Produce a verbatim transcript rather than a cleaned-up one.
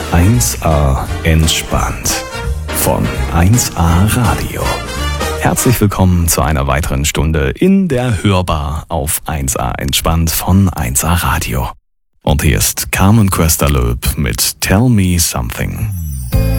eins a entspannt von eins a Radio. Herzlich willkommen zu einer weiteren Stunde in der Hörbar auf eins a entspannt von eins a Radio. Und hier ist Carmen Köster-Löb mit Tell Me Something.